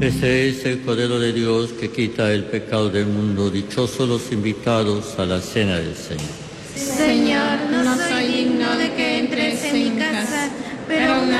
Ese es el Cordero de Dios que quita el pecado del mundo. Dichosos los invitados a la cena del Señor. Señor, no soy digno de que entres en mi casa, pero